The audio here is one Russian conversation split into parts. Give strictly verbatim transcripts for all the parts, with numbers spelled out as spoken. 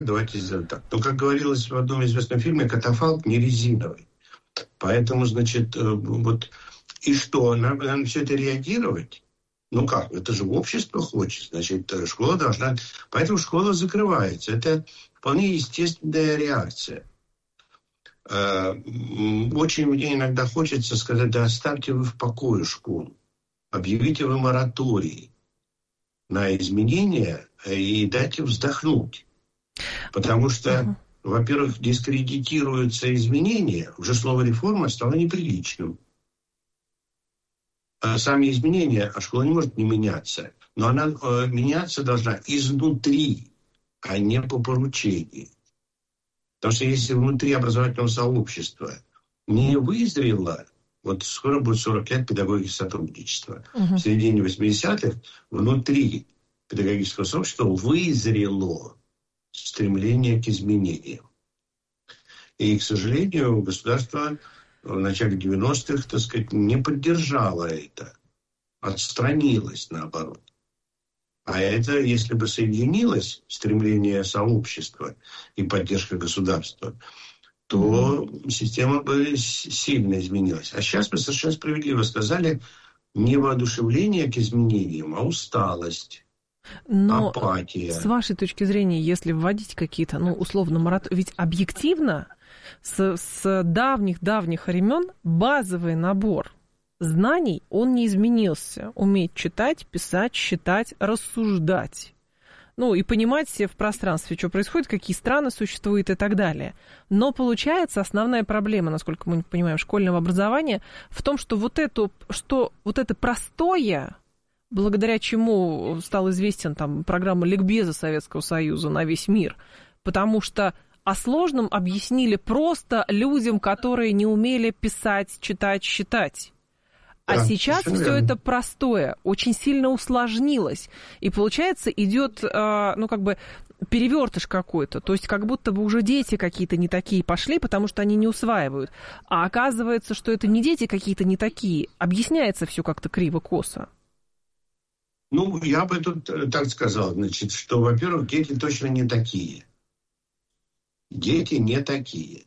давайте сделаем так. Но, как говорилось в одном известном фильме, катафалк не резиновый. Поэтому, значит, вот и что, нам, нам все это реагировать? Ну как, это же общество хочет, значит, школа должна... Поэтому школа закрывается. Это вполне естественная реакция. Очень мне иногда хочется сказать, да оставьте вы в покое школу. Объявите вы мораторий на изменения и дайте вздохнуть. Потому что, во-первых, дискредитируются изменения. Уже слово «реформа» стало неприличным. Сами изменения, а школа не может не меняться. Но она э, меняться должна изнутри, а не по поручению. Потому что если внутри образовательного сообщества не вызрело, вот скоро будет сорок лет педагогики сотрудничества. Uh-huh. В середине восьмидесятых внутри педагогического сообщества вызрело стремление к изменениям. И, к сожалению, государство в начале девяностых, так сказать, не поддержало это. Отстранилось, наоборот. А это, если бы соединилось стремление сообщества и поддержка государства, то система бы сильно изменилась. А сейчас мы совершенно справедливо сказали, не воодушевление к изменениям, а усталость. Но апатия. С вашей точки зрения, если вводить какие-то, ну, условно, моратории, ведь объективно с, с давних-давних времен базовый набор знаний, он не изменился. Уметь читать, писать, считать, рассуждать. Ну, и понимать все в пространстве, что происходит, какие страны существуют и так далее. Но получается, основная проблема, насколько мы понимаем, школьного образования в том, что вот, эту, что вот это простое, благодаря чему стал известен там программа ликбеза Советского Союза на весь мир, потому что о сложном объяснили просто людям, которые не умели писать, читать, считать. А да, сейчас все это простое, очень сильно усложнилось. И получается, идет, ну, как бы, перевертыш какой-то. То есть, как будто бы уже дети какие-то не такие пошли, потому что они не усваивают. А оказывается, что это не дети какие-то не такие. Объясняется все как-то криво-косо. Ну, я бы тут так сказал, значит, что, во-первых, дети точно не такие. Дети не такие.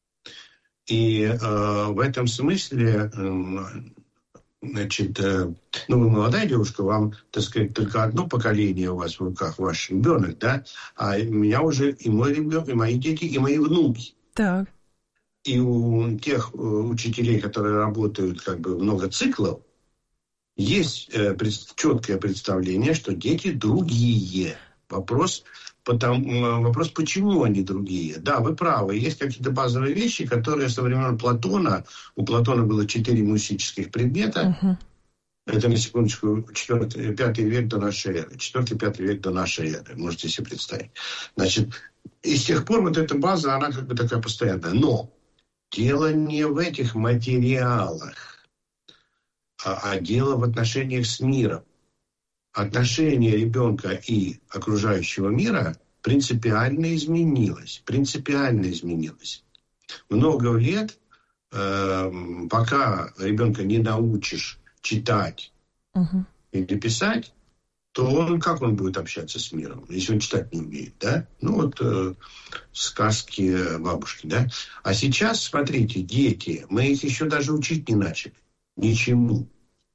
И э, в этом смысле... Э, Значит, ну, вы молодая девушка, вам, так сказать, только одно поколение у вас в руках, ваш ребенок, да? А у меня уже и мой ребенок, и мои дети, и мои внуки. Так. И у тех учителей, которые работают как бы много циклов, есть четкое представление, что дети другие. Вопрос, потому, вопрос, почему они другие. Да, вы правы, есть какие-то базовые вещи, которые со времен Платона, у Платона было четыре мусических предмета, uh-huh. Это, на секундочку, четвёртый, пятый век до нашей эры, четвёртый-пятый век до нашей эры, можете себе представить. Значит, и с тех пор вот эта база, она как бы такая постоянная. Но дело не в этих материалах, а, а дело в отношениях с миром. Отношение ребенка и окружающего мира принципиально изменилось. Принципиально изменилось. Много лет, э, пока ребенка не научишь читать uh-huh. или писать, то он, как он будет общаться с миром, если он читать не умеет, да? Ну вот э, сказки бабушки, да? А сейчас, смотрите, дети, мы их еще даже учить не начали. Ничему.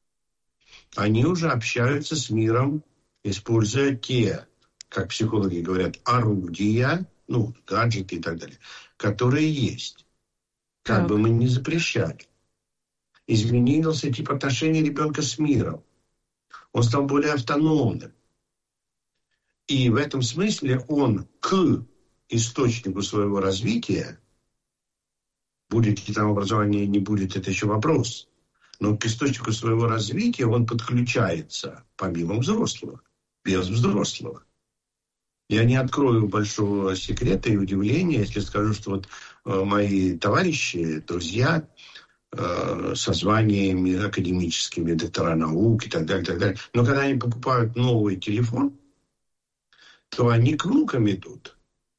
Они уже общаются с миром, используя те, как психологи говорят, орудия, ну, гаджеты и так далее, которые есть. Как так. бы мы ни запрещали. Изменился тип отношений ребенка с миром. Он стал более автономным. И в этом смысле он к источнику своего развития, будет ли там образование, не будет, это еще вопрос. Но к источнику своего развития он подключается, помимо взрослого, без взрослого. Я не открою большого секрета и удивления, если скажу, что вот э, мои товарищи, друзья э, со званиями академическими, доктора наук и так далее, и так далее, но когда они покупают новый телефон, то они к внукам идут.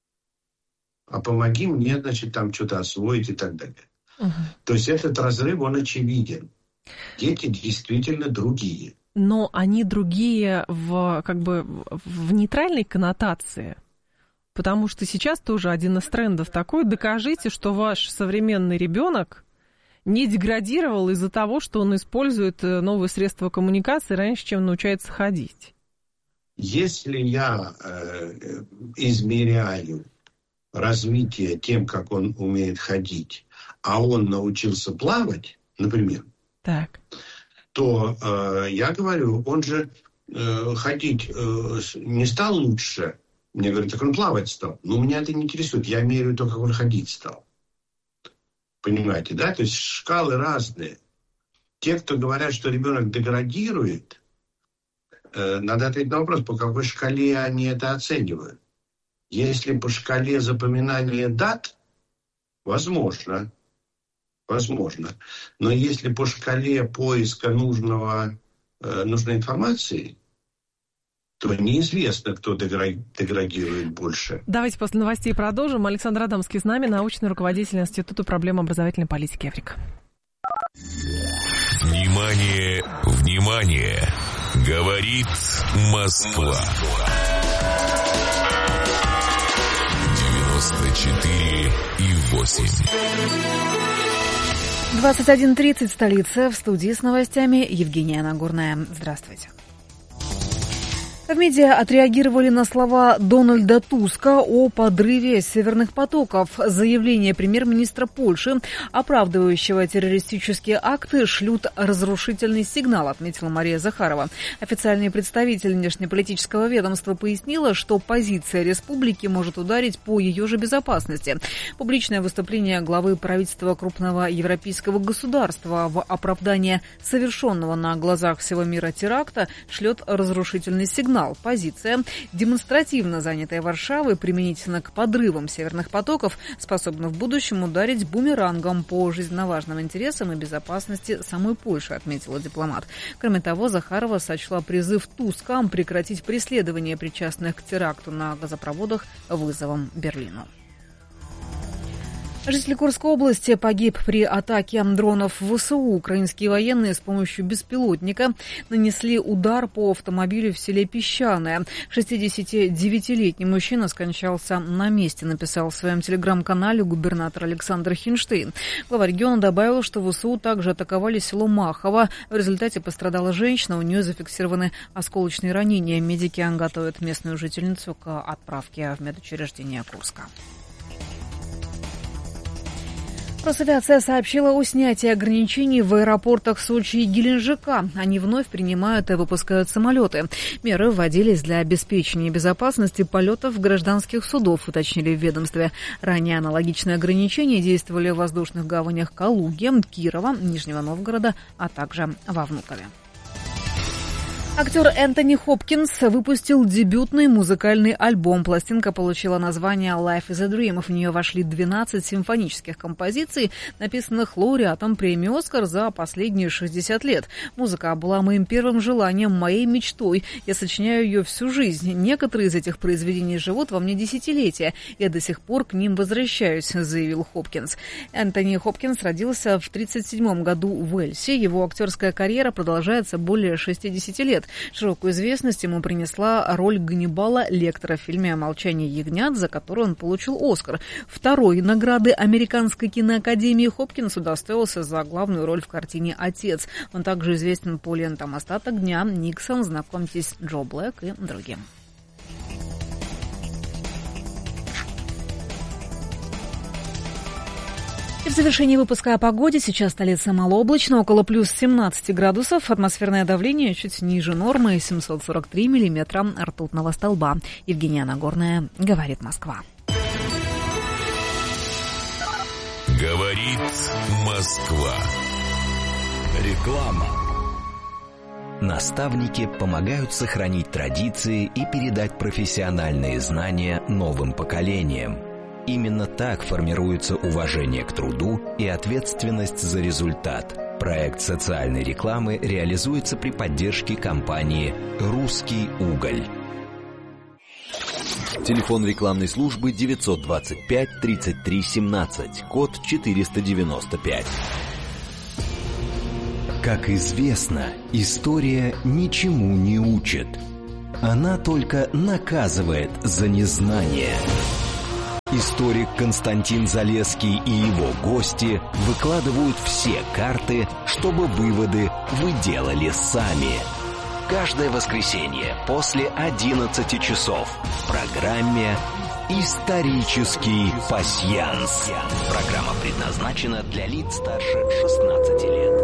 А помоги мне, значит, там что-то освоить и так далее. Угу. То есть этот разрыв, он очевиден. Дети действительно другие. Но они другие в, как бы, в нейтральной коннотации. Потому что сейчас тоже один из трендов такой: докажите, что ваш современный ребенок не деградировал из-за того, что он использует новые средства коммуникации раньше, чем научается ходить. Если я э, измеряю развитие тем, как он умеет ходить, а он научился плавать, например, так. то э, я говорю, он же э, ходить э, не стал лучше. Мне говорят, так он плавать стал. Но меня это не интересует. Я меряю то, как он ходить стал. Понимаете, да? То есть шкалы разные. Те, кто говорят, что ребенок деградирует, э, надо ответить на вопрос, по какой шкале они это оценивают. Если по шкале запоминания дат, возможно. Возможно. Но если по шкале поиска нужного, э, нужной информации, то неизвестно, кто деградирует больше. Давайте после новостей продолжим. Александр Адамский с нами, научный руководитель Института проблем образовательной политики Эврика. Внимание, внимание! Говорит Москва. девяносто четыре и восемь. двадцать один тридцать, столица. В студии с новостями Евгения Нагорная. Здравствуйте. В медиа отреагировали на слова Дональда Туска о подрыве северных потоков. Заявление премьер-министра Польши, оправдывающего террористические акты, шлют разрушительный сигнал, отметила Мария Захарова. Официальный представитель внешнеполитического ведомства пояснила, что позиция республики может ударить по ее же безопасности. Публичное выступление главы правительства крупного европейского государства в оправдание совершенного на глазах всего мира теракта шлет разрушительный сигнал. Позиция, демонстративно занятая Варшавой применительно к подрывам северных потоков, способна в будущем ударить бумерангом по жизненно важным интересам и безопасности самой Польши, отметила дипломат. Кроме того, Захарова сочла призыв Туска прекратить преследование причастных к теракту на газопроводах вызовом Берлину. Житель Курской области погиб при атаке дронов ВСУ. Украинские военные с помощью беспилотника нанесли удар по автомобилю в селе Песчаное. шестидесятидевятилетний мужчина скончался на месте, написал в своем телеграм-канале губернатор Александр Хинштейн. Глава региона добавил, что ВСУ также атаковали село Махово. В результате пострадала женщина, у нее зафиксированы осколочные ранения. Медики готовят местную жительницу к отправке в медучреждение Курска. Росавиация сообщила о снятии ограничений в аэропортах Сочи и Геленджика. Они вновь принимают и выпускают самолеты. Меры вводились для обеспечения безопасности полетов гражданских судов, уточнили в ведомстве. Ранее аналогичные ограничения действовали в воздушных гаванях Калуги, Кирова, Нижнего Новгорода, а также во Внукове. Актер Энтони Хопкинс выпустил дебютный музыкальный альбом. Пластинка получила название «Life is a Dream». В нее вошли двенадцать симфонических композиций, написанных лауреатом премии «Оскар» за последние шестьдесят лет. Музыка была моим первым желанием, моей мечтой. Я сочиняю ее всю жизнь. Некоторые из этих произведений живут во мне десятилетия. Я до сих пор к ним возвращаюсь, заявил Хопкинс. Энтони Хопкинс родился в тридцать седьмом году в Уэльсе. Его актерская карьера продолжается более шестидесяти лет. Широкую известность ему принесла роль Ганнибала Лектора в фильме «Молчание ягнят», за которую он получил «Оскар». Второй награды Американской киноакадемии Хопкинс удостоился за главную роль в картине «Отец». Он также известен по лентам «Остаток дня», «Никсон», «Знакомьтесь, Джо Блэк» и другим. И в завершении выпуска о погоде. Сейчас столица малооблачно, около плюс семнадцати градусов. Атмосферное давление чуть ниже нормы, семьсот сорок три миллиметра ртутного столба. Евгения Нагорная, говорит Москва. Говорит Москва. Реклама. Наставники помогают сохранить традиции и передать профессиональные знания новым поколениям. Именно так формируется уважение к труду и ответственность за результат. Проект социальной рекламы реализуется при поддержке компании «Русский уголь». Телефон рекламной службы девятьсот двадцать пять тридцать три семнадцать, код четыреста девяносто пять. Как известно, история ничему не учит. Она только наказывает за незнание. Историк Константин Залесский и его гости выкладывают все карты, чтобы выводы вы делали сами. Каждое воскресенье после одиннадцати часов в программе «Исторический пасьянс». Программа предназначена для лиц старше шестнадцати лет.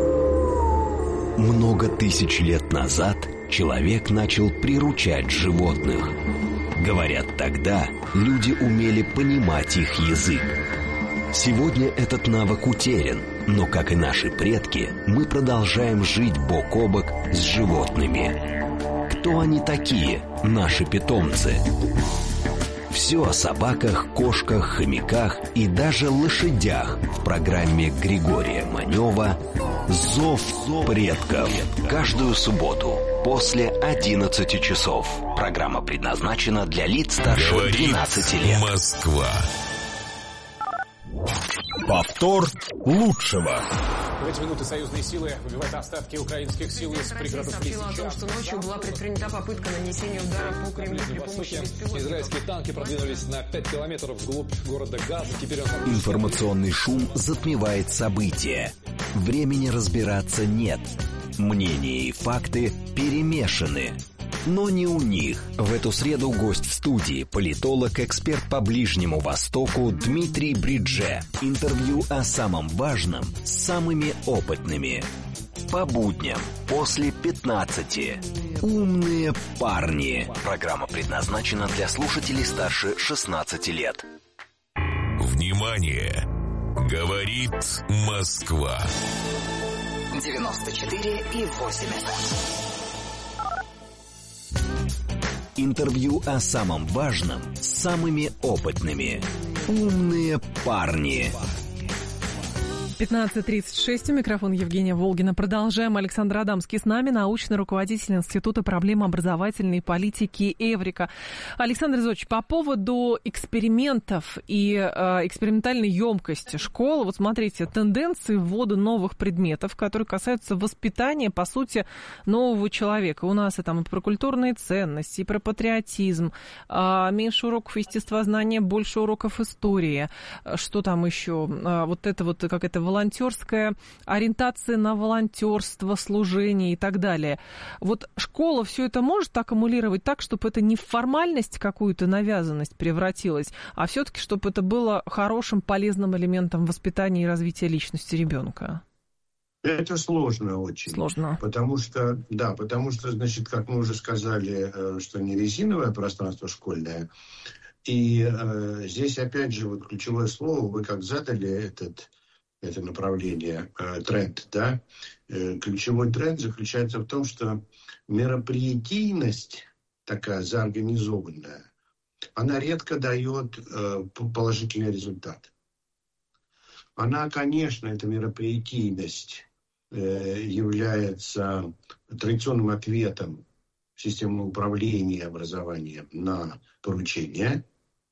Много тысяч лет назад человек начал приручать животных. Говорят, тогда люди умели понимать их язык. Сегодня этот навык утерян, но, как и наши предки, мы продолжаем жить бок о бок с животными. Кто они такие, наши питомцы? Все о собаках, кошках, хомяках и даже лошадях в программе Григория Манева «Зов предков». Каждую субботу после одиннадцати часов. Программа предназначена для лиц старше двенадцати лет. Москва. Повтор лучшего. В эти минуты союзные силы выбивают остатки украинских сил из пригородов Лисичанска. Россия сообщила о том, что ночью была предпринята попытка нанесения удара по Кремлю при помощи беспилотников. Израильские танки продвинулись на пять километров вглубь города Газа. Теперь он... Информационный шум затмевает события. Времени разбираться нет. Мнения и факты перемешаны. Но не у них. В эту среду гость в студии, политолог, эксперт по Ближнему Востоку Дмитрий Бридже. Интервью о самом важном с самыми опытными. По будням после пятнадцати. Умные парни. Программа предназначена для слушателей старше шестнадцати лет. Внимание! Говорит Москва. девяносто четыре и восемь. Интервью о самом важном с самыми опытными. Умные парни. пятнадцать тридцать шесть, у микрофона Евгения Волгина. Продолжаем. Александр Адамский с нами, научный руководитель Института проблем образовательной политики «Эврика». Александр Изотович, по поводу экспериментов и э, экспериментальной емкости школ, вот смотрите, тенденции ввода новых предметов, которые касаются воспитания, по сути, нового человека. У нас и там и про культурные ценности, и про патриотизм, э, меньше уроков естествознания, больше уроков истории. Что там еще? Э, вот это вот, как это, волонтерская ориентация на волонтерство, служение и так далее. Вот школа все это может аккумулировать так, чтобы это не в формальность какую-то навязанность превратилось, а все-таки чтобы это было хорошим, полезным элементом воспитания и развития личности ребенка? Это сложно очень. Сложно. Потому что, да, потому что, значит, как мы уже сказали, что не резиновое пространство школьное. И э, здесь, опять же, вот ключевое слово, вы как задали этот... это направление, э, тренд, да, э, ключевой тренд заключается в том, что мероприятийность такая заорганизованная, она редко дает э, положительный результат. Она, конечно, эта мероприятийность э, является традиционным ответом системы управления образованием на поручения.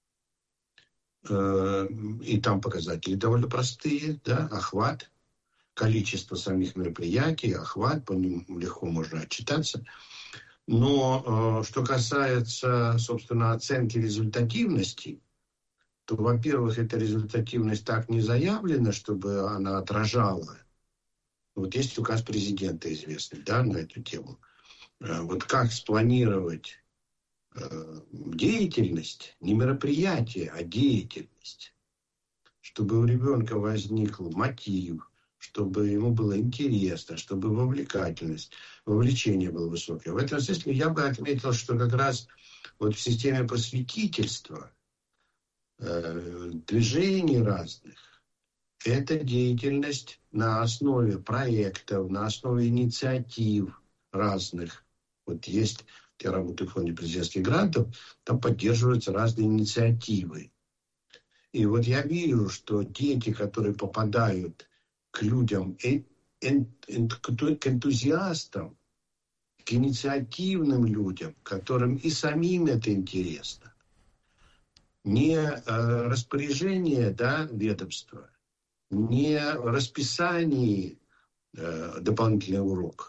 И там показатели довольно простые, да, охват, количество самих мероприятий, охват, по ним легко можно отчитаться. Но что касается, собственно, оценки результативности, то, во-первых, эта результативность так не заявлена, чтобы она отражала. Вот есть указ президента известный, да, на эту тему. Вот как спланировать деятельность, не мероприятие, а деятельность, чтобы у ребенка возник мотив, чтобы ему было интересно, чтобы вовлекательность, вовлечение было высокое. В этом смысле я бы отметил, что как раз вот в системе просветительства, э, движений разных, это деятельность на основе проектов, на основе инициатив разных. Вот есть... Я работаю в фонде президентских грантов, там поддерживаются разные инициативы. И вот я вижу, что дети, которые попадают к людям, э, э, э, к энтузиастам, к инициативным людям, которым и самим это интересно, не э, распоряжение, да, ведомства, не расписание э, дополнительного урока,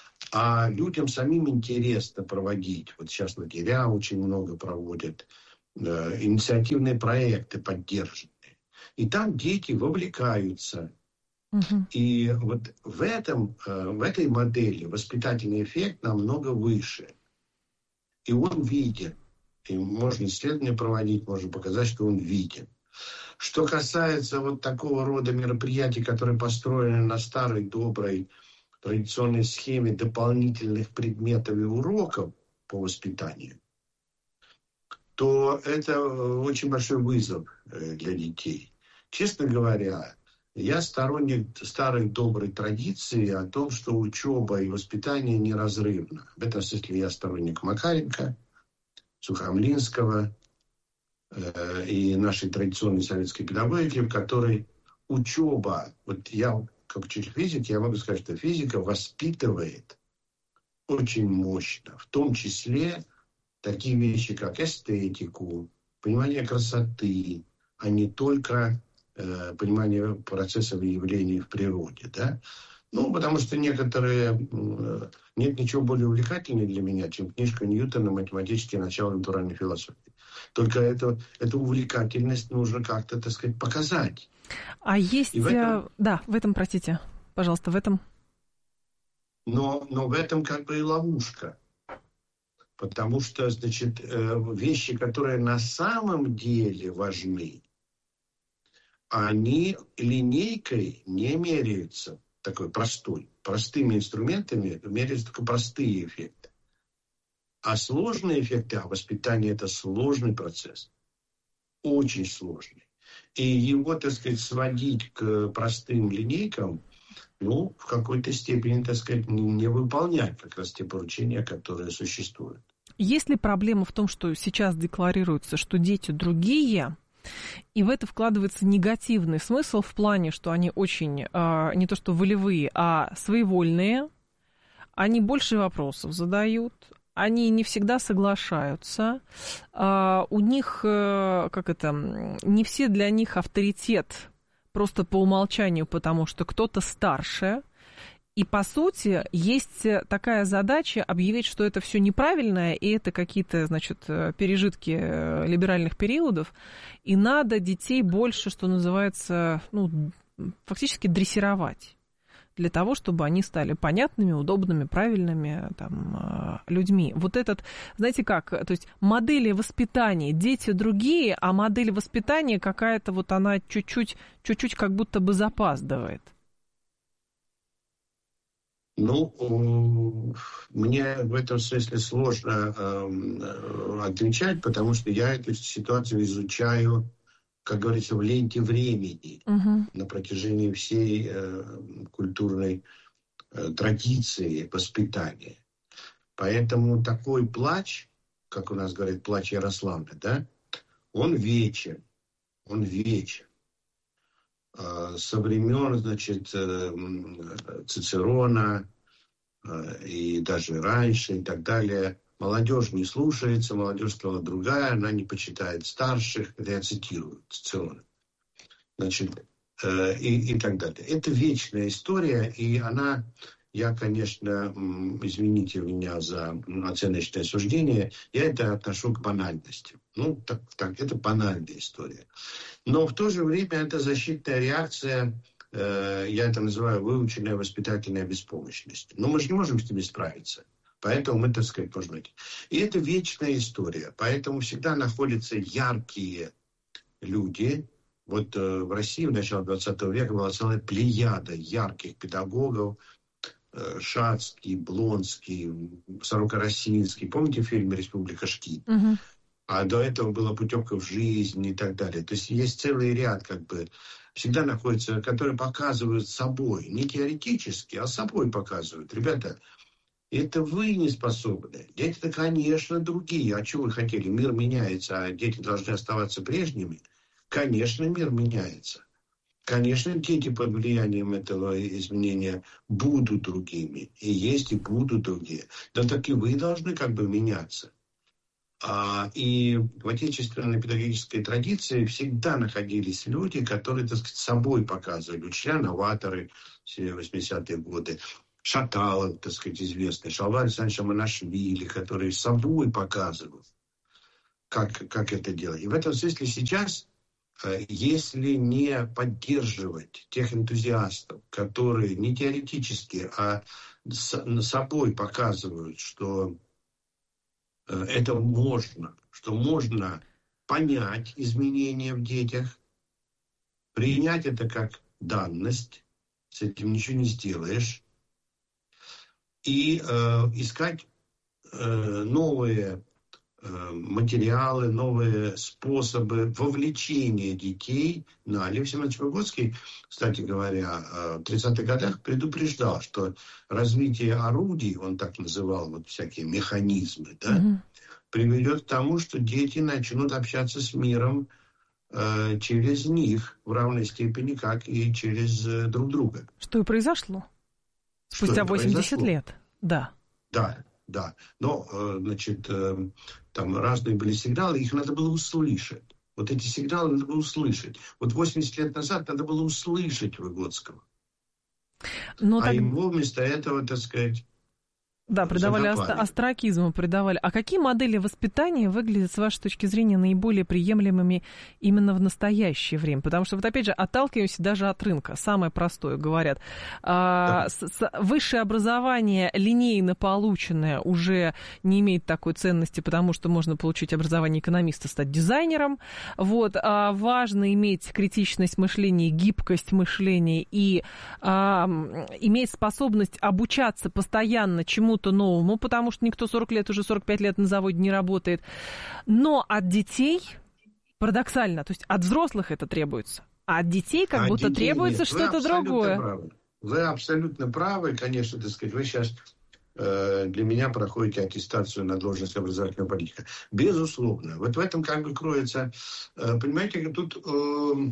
а людям самим интересно проводить. Вот сейчас лагеря очень много проводят. э, инициативные проекты поддержаны. И там дети вовлекаются. Uh-huh. И вот в, этом, э, в этой модели воспитательный эффект намного выше. И он виден. И можно исследования проводить, можно показать, что он виден. Что касается вот такого рода мероприятий, которые построены на старой, доброй, традиционной схеме дополнительных предметов и уроков по воспитанию, то это очень большой вызов для детей. Честно говоря, я сторонник старой доброй традиции о том, что учеба и воспитание неразрывно. В этом смысле я сторонник Макаренко, Сухомлинского э, и нашей традиционной советской педагогики, в которой учеба, вот я как учитель физики, я могу сказать, что физика воспитывает очень мощно, в том числе такие вещи, как эстетику, понимание красоты, а не только э, понимание процессов и явлений в природе, да? Ну, потому что некоторые... Э, нет ничего более увлекательного для меня, чем книжка Ньютона «Математические начала натуральной философии». Только это, эту увлекательность нужно как-то, так сказать, показать. А есть... в этом... Да, в этом, простите, пожалуйста, в этом... Но, но в этом как бы и ловушка. Потому что, значит, вещи, которые на самом деле важны, они линейкой не меряются такой простой. Простыми инструментами меряются только простые эффекты. А сложные эффекты, а воспитание – это сложный процесс. Очень сложный. И его, так сказать, сводить к простым линейкам, ну, в какой-то степени, так сказать, не выполнять как раз те поручения, которые существуют. Есть ли проблема в том, что сейчас декларируется, что дети другие, и в это вкладывается негативный смысл в плане, что они очень, не то что волевые, а своевольные, они больше вопросов задают, они не всегда соглашаются, у них, как это, не все для них авторитет, просто по умолчанию, потому что кто-то старше. И, по сути, есть такая задача объявить, что это все неправильное, и это какие-то, значит, пережитки либеральных периодов, и надо детей больше, что называется, ну, фактически дрессировать, для того, чтобы они стали понятными, удобными, правильными там, людьми. Вот этот, знаете как, то есть модели воспитания, дети другие, а модель воспитания какая-то вот она чуть-чуть, чуть-чуть как будто бы запаздывает. Ну, мне в этом смысле сложно э, отвечать, потому что я эту ситуацию изучаю, как говорится, в ленте времени uh-huh. на протяжении всей э, культурной э, традиции воспитания. Поэтому такой плач, как у нас говорят, плач Ярославны, да, он вечен, он вечен. Со времен, значит, Цицерона и даже раньше и так далее. Молодежь не слушается, молодежь стала другая, она не почитает старших. Это я цитирую Цицерона. Значит, и, и так далее. Это вечная история, и она... Я, конечно, извините меня за оценочное суждение, я это отношу к банальности. Ну, так, так, это банальная история. Но в то же время это защитная реакция, э, я это называю выученная воспитательная беспомощность. Но мы же не можем с ними справиться. Поэтому мы, так сказать, можем найти. И это вечная история. Поэтому всегда находятся яркие люди. Вот э, в России в начале двадцатого века была целая плеяда ярких педагогов, Шацкий, Блонский, Сорокоросинский. Помните фильм «Республика Шкит»? Uh-huh. А до этого была «Путевка в жизнь» и так далее. То есть есть целый ряд, как бы, всегда находится, которые показывают собой. Не теоретически, а собой показывают. Ребята, это вы не способны. Дети-то, конечно, другие. А что вы хотели? Мир меняется, а дети должны оставаться прежними. Конечно, мир меняется. Конечно, дети под влиянием этого изменения будут другими. И есть, и будут другие. Да так и вы должны как бы меняться. А, и в отечественной педагогической традиции всегда находились люди, которые, так сказать, собой показывали. Учителя-новаторы в восьмидесятые годы. Шаталов, так сказать, известный. Шалва Александрович Аманашвили, которые собой показывают. как, как это делать. И в этом смысле сейчас, если не поддерживать тех энтузиастов, которые не теоретически, а с собой показывают, что это можно, что можно понять изменения в детях, принять это как данность, с этим ничего не сделаешь, и э, искать э, новые э, материалы, новые способы вовлечения детей. На Лев Семенович Выгодский, кстати говоря, в тридцатых годах предупреждал, что развитие орудий, он так называл вот всякие механизмы, да, mm-hmm. приведет к тому, что дети начнут общаться с миром э, через них в равной степени, как и через э, друг друга. Что и произошло. Спустя восемьдесят лет, да. Да, да. Но, э, значит, э, там разные были сигналы, их надо было услышать. Вот эти сигналы надо было услышать. Вот восемьдесят лет назад надо было услышать Выгодского. Но а так... его вместо этого, так сказать... Да, придавали ост- остракизму, придавали. А какие модели воспитания выглядят, с вашей точки зрения, наиболее приемлемыми именно в настоящее время? Потому что, вот опять же, отталкиваемся даже от рынка. Самое простое, говорят. А, с- с- высшее образование, линейно полученное, уже не имеет такой ценности, потому что можно получить образование экономиста, стать дизайнером. Вот. А важно иметь критичность мышления, гибкость мышления и а, иметь способность обучаться постоянно чему то новому, потому что никто сорок лет, уже сорок пять лет на заводе не работает. Но от детей, парадоксально, то есть от взрослых это требуется, а от детей как а будто детей требуется нет. что-то другое. Правы. Вы абсолютно правы, конечно, так сказать, вы сейчас э, для меня проходите аттестацию на должность образовательного политика. Безусловно. Вот в этом как бы кроется, э, понимаете, тут... Э,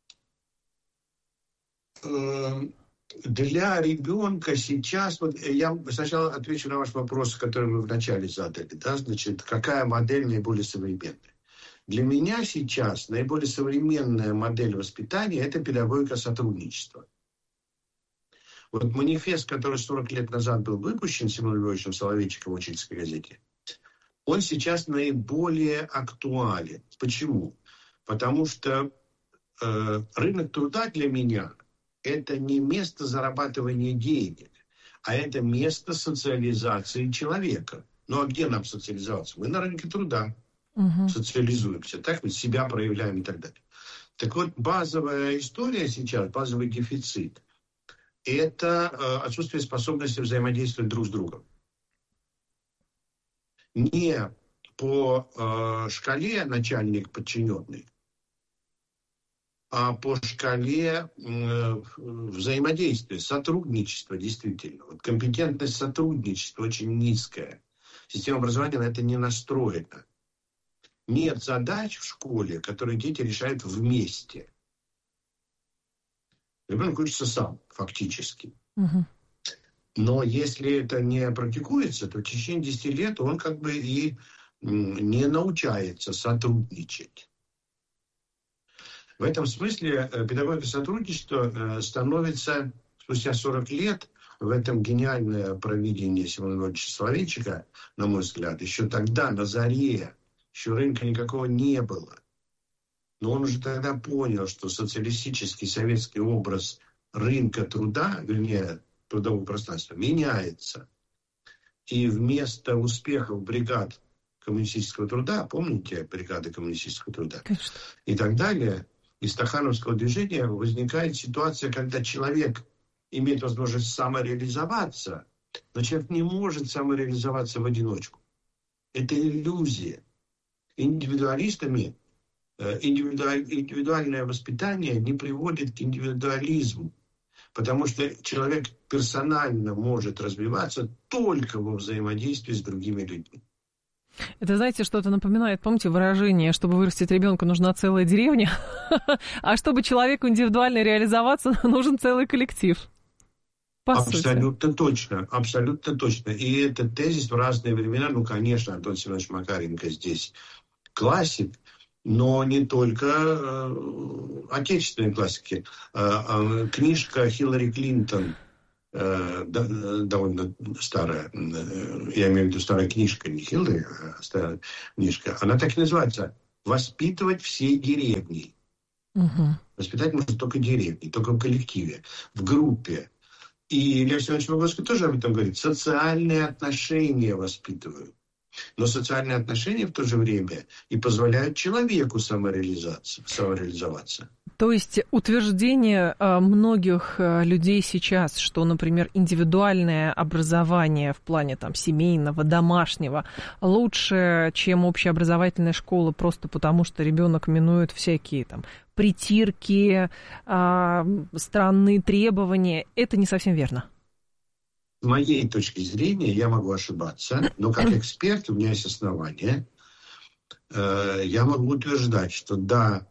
э, Для ребенка сейчас, вот я сначала отвечу на ваш вопрос, который вы вначале задали, да, значит, какая модель наиболее современная? Для меня сейчас наиболее современная модель воспитания – это педагогика сотрудничества. Вот манифест, который сорок лет назад был выпущен Семеном Львовичем Соловейчиком в учительской газете, он сейчас наиболее актуален. Почему? Потому что э, рынок труда для меня – это не место зарабатывания денег, а это место социализации человека. Ну а где нам социализоваться? Мы на рынке труда угу. социализуемся, так ведь себя проявляем и так далее. Так вот, базовая история сейчас, базовый дефицит, это э, отсутствие способности взаимодействовать друг с другом. Не по э, шкале начальник-подчиненный, а по шкале э, взаимодействия, сотрудничества действительно. Вот компетентность сотрудничества очень низкая. Система образования на это не настроена. Нет задач в школе, которые дети решают вместе. Ребенок учится сам, фактически. Угу. Но если это не практикуется, то в течение десяти лет он как бы и не научается сотрудничать. В этом смысле педагогика сотрудничества становится спустя сорок лет, в этом гениальное провидение Семена Львовича Соловейчика, на мой взгляд, еще тогда, на заре, еще рынка никакого не было. Но он уже тогда понял, что социалистический советский образ рынка труда, вернее, трудового пространства, меняется. И вместо успехов бригад коммунистического труда, помните бригады коммунистического труда, конечно, и так далее, из стахановского движения возникает ситуация, когда человек имеет возможность самореализоваться, но человек не может самореализоваться в одиночку. Это иллюзия. Индивидуалистами индивидуаль, индивидуальное воспитание не приводит к индивидуализму, потому что человек персонально может развиваться только во взаимодействии с другими людьми. Это, знаете, что-то напоминает, помните выражение, чтобы вырастить ребенка, нужна целая деревня, а чтобы человеку индивидуально реализоваться, нужен целый коллектив. По абсолютно сути. точно, абсолютно точно. И этот тезис в разные времена, ну, конечно, Антон Семенович Макаренко здесь классик, но не только э, отечественные классики. Э, э, книжка Хиллари Клинтон э, да, довольно старая, э, я имею в виду старая книжка, не Хилды, а старая книжка, она так и называется «Воспитывать все деревни». Угу. Воспитать можно только в деревне, только в коллективе, в группе. И Лев Семенович Выгодский тоже об этом говорит. Социальные отношения воспитывают. Но социальные отношения в то же время и позволяют человеку самореализоваться. самореализоваться. То есть утверждение многих людей сейчас, что, например, индивидуальное образование в плане там, семейного, домашнего лучше, чем общеобразовательная школа, просто потому что ребенок минует всякие там притирки, странные требования, это не совсем верно. С моей точки зрения, я могу ошибаться, но как эксперт у меня есть основания. Я могу утверждать, что да,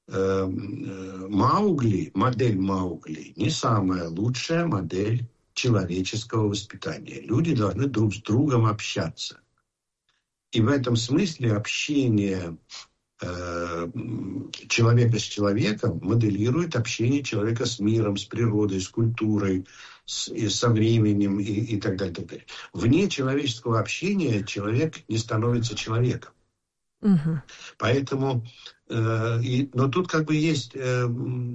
Маугли, модель Маугли не самая лучшая модель человеческого воспитания. Люди должны друг с другом общаться. И в этом смысле общение человека с человеком моделирует общение человека с миром, с природой, с культурой, с, и со временем и, и так далее, так далее. Вне человеческого общения человек не становится человеком. Угу. Поэтому, э, и, но тут как бы есть э,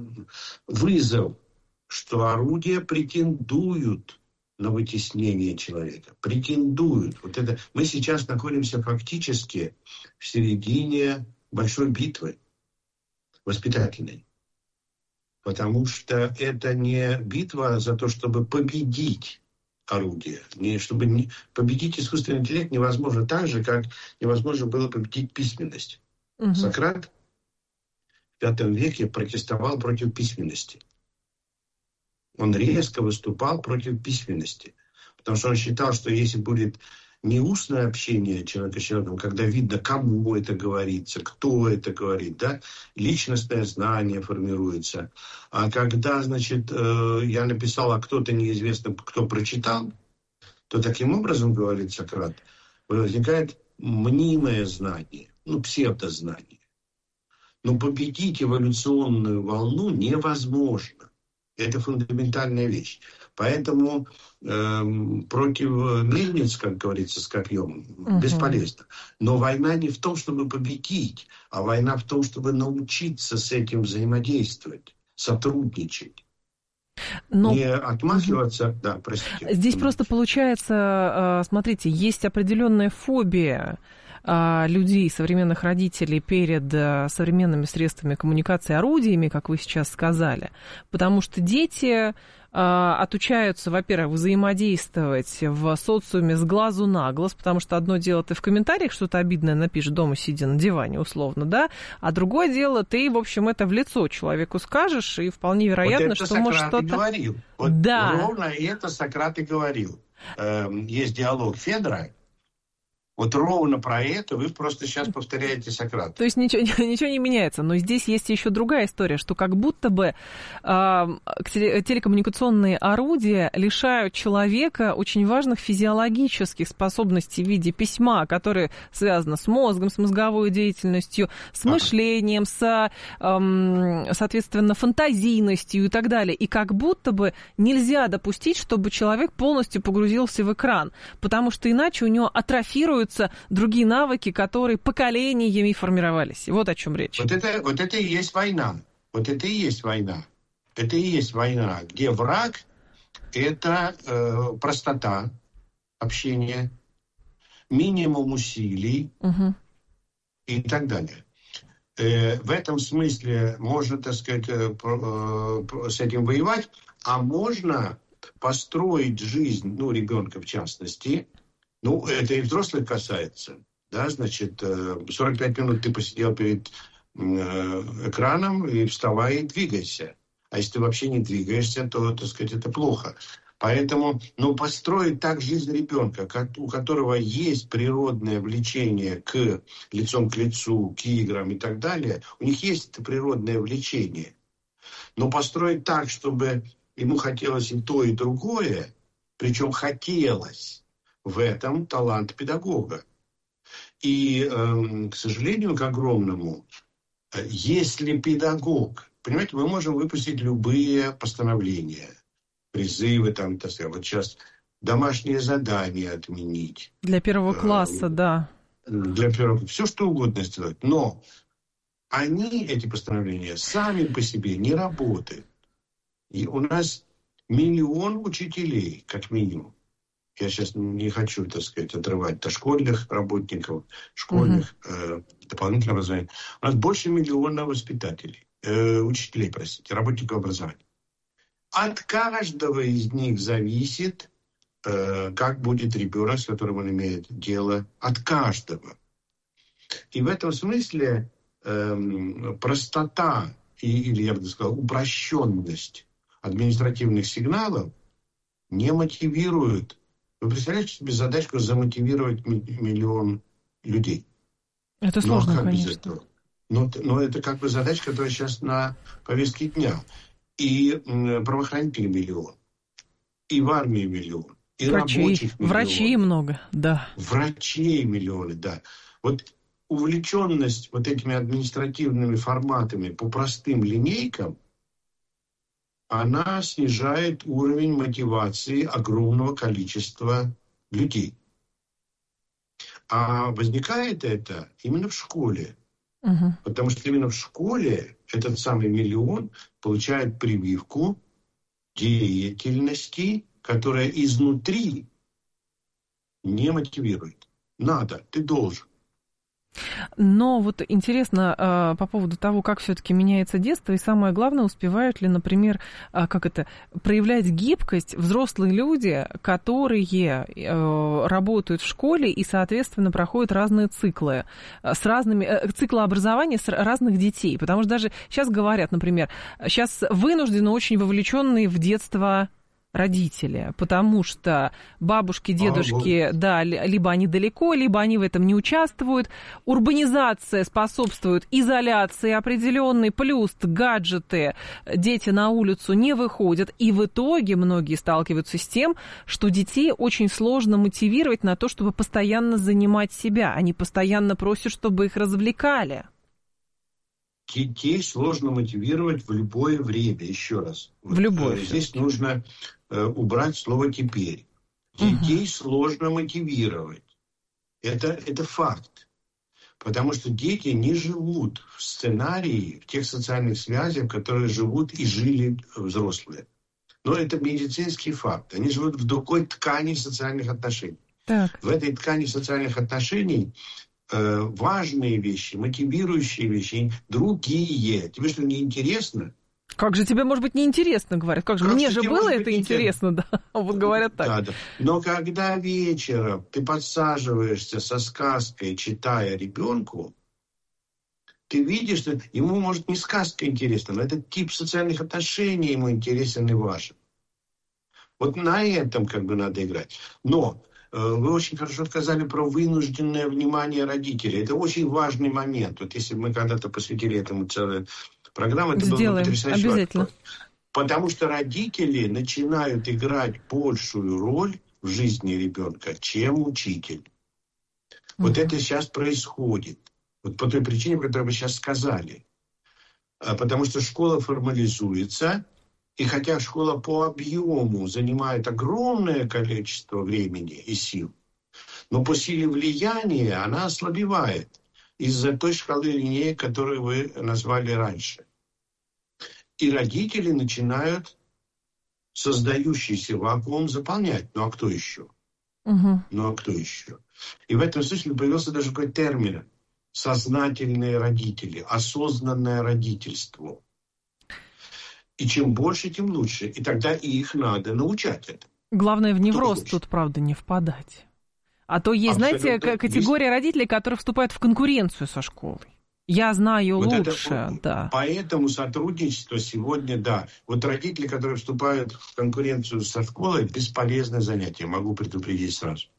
вызов, что орудия претендуют на вытеснение человека. Претендуют. Вот это, мы сейчас находимся фактически в середине большой битвы воспитательной. Потому что это не битва за то, чтобы победить орудие. Не, чтобы не, победить искусственный интеллект невозможно так же, как невозможно было победить письменность. Угу. Сократ в пятом веке протестовал против письменности. Он резко выступал против письменности. Потому что он считал, что если будет не устное общение человека с человеком, когда видно, кому это говорится, кто это говорит, да, личностное знание формируется. А когда, значит, я написал, а кто-то неизвестно, кто прочитал, то таким образом, говорит Сократ, возникает мнимое знание, ну, псевдознание. Но победить эволюционную волну невозможно. Это фундаментальная вещь. Поэтому э, против мельниц, как говорится, с копьем, угу. бесполезно. Но война не в том, чтобы победить, а война в том, чтобы научиться с этим взаимодействовать, сотрудничать. Но... Не отмахиваться, угу. да, простите. Здесь просто получается, смотрите, есть определенная фобия людей, современных родителей перед современными средствами коммуникации, орудиями, как вы сейчас сказали, потому что дети отучаются, во-первых, взаимодействовать в социуме с глазу на глаз, потому что одно дело, ты в комментариях что-то обидное напишешь дома, сидя на диване, условно, да, а другое дело, ты, в общем, это в лицо человеку скажешь, и вполне вероятно, вот это что Сократ может что-то... говорил. Вот да. Ровно это Сократ и говорил. Есть диалог Федора. Вот ровно про это вы просто сейчас повторяете Сократа. То есть ничего, ничего не меняется. Но здесь есть еще другая история, что как будто бы э, телекоммуникационные орудия лишают человека очень важных физиологических способностей в виде письма, которые связаны с мозгом, с мозговой деятельностью, с мышлением, с, э, соответственно, фантазийностью и так далее. И как будто бы нельзя допустить, чтобы человек полностью погрузился в экран, потому что иначе у него атрофируют другие навыки, которые поколениями формировались. Вот о чем речь. Вот это, вот это и есть война. Вот это и есть война. Это и есть война, где враг – это э, простота общения, минимум усилий угу. и так далее. Э, в этом смысле можно, так сказать, э, э, с этим воевать, а можно построить жизнь, ну, ребенка в частности. Ну, это и взрослых касается. Да, значит, сорок пять минут ты посидел перед экраном, и вставай и двигайся. А если ты вообще не двигаешься, то, так сказать, это плохо. Поэтому, ну, построить так жизнь ребенка, у которого есть природное влечение к лицом к лицу, к играм и так далее, у них есть это природное влечение. Но построить так, чтобы ему хотелось и то, и другое, причем хотелось, в этом талант педагога. И, э, к сожалению, к огромному, если педагог... Понимаете, мы можем выпустить любые постановления, призывы, там, так сказать, вот сейчас домашнее задание отменить. Для первого класса, э, да. Для первого, все что угодно сделать. Но они, эти постановления, сами по себе не работают. И у нас миллион учителей, как минимум. Я сейчас не хочу, так сказать, отрывать дошкольных работников, школьных, uh-huh. э, дополнительного образования. У нас больше миллиона воспитателей, э, учителей, простите, работников образования. От каждого из них зависит, э, как будет ребенок, с которым он имеет дело. От каждого. И в этом смысле э, простота, и, или, я бы сказал, упрощенность административных сигналов не мотивирует. Вы представляете себе задачку замотивировать миллион людей? Это сложно, ну, а конечно. Но, но это как бы задача, которая сейчас на повестке дня. И м, правоохранителей миллион, и в армии миллион, и врачей, рабочих миллион. Врачей много, да. Врачей миллионы, да. Вот увлеченность вот этими административными форматами по простым линейкам, она снижает уровень мотивации огромного количества людей. А возникает это именно в школе. Угу. Потому что именно в школе этот самый миллион получает прививку деятельности, которая изнутри не мотивирует. Надо, ты должен. Но вот интересно э, по поводу того, как все-таки меняется детство, и самое главное, успевают ли, например, э, как это, проявлять гибкость взрослые люди, которые э, работают в школе и, соответственно, проходят разные циклы, э, с разными, э, циклы образования с разных детей. Потому что даже сейчас говорят, например, сейчас вынуждены очень вовлеченные в детство родители, потому что бабушки, дедушки, а, да, либо они далеко, либо они в этом не участвуют. Урбанизация способствует изоляции определенной, плюс гаджеты, дети на улицу не выходят, и в итоге многие сталкиваются с тем, что детей очень сложно мотивировать на то, чтобы постоянно занимать себя. Они постоянно просят, чтобы их развлекали. Детей сложно мотивировать в любое время, еще раз. В любое. Вот, здесь нужно э, убрать слово «теперь». Детей угу. сложно мотивировать. Это, это факт. Потому что дети не живут в сценарии, в тех социальных связях, в которых живут и жили взрослые. Но это медицинский факт. Они живут в другой ткани социальных отношений. Так. В этой ткани социальных отношений важные вещи, мотивирующие вещи, другие. Тебе что, не интересно? Как же тебе, может быть, неинтересно, говорят. Как же как мне же было это интересно, да. Вот говорят так. Да, да. Но когда вечером ты подсаживаешься со сказкой, читая ребенку, ты видишь, что ему, может, не сказка интересна, но этот тип социальных отношений ему интересен и важен. Вот на этом как бы надо играть. Но вы очень хорошо сказали про вынужденное внимание родителей. Это очень важный момент. Вот если бы мы когда-то посвятили этому целую программу, это Сделаем. было бы потрясающе. Обязательно. Потому что родители начинают играть большую роль в жизни ребенка, чем учитель. Mm-hmm. Вот это сейчас происходит. Вот по той причине, по которой вы сейчас сказали. Потому что школа формализуется. И хотя школа по объему занимает огромное количество времени и сил, но по силе влияния она ослабевает из-за той шкалы линеек, которую вы назвали раньше. И родители начинают создающийся вакуум заполнять. Ну а кто еще? Угу. Ну а кто еще? И в этом смысле появился даже такой термин – сознательные родители, осознанное родительство. И чем больше, тем лучше. И тогда и их надо научать этому. Главное, в невроз тут, правда, не впадать. А то есть, абсолютно, знаете, категория есть... родителей, которые вступают в конкуренцию со школой. Я знаю вот лучше, это, да. Поэтому сотрудничество сегодня, да. Вот родители, которые вступают в конкуренцию со школой, бесполезное занятие, могу предупредить сразу.